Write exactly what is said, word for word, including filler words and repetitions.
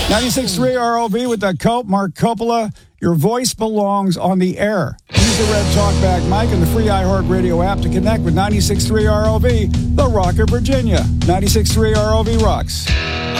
ninety-six point three R O V with the Cope, Mark Coppola. Your voice belongs on the air. Use the red talkback mic and the free iHeartRadio app to connect with ninety-six point three R O V, the Rocker, Virginia. ninety-six point three R O V rocks.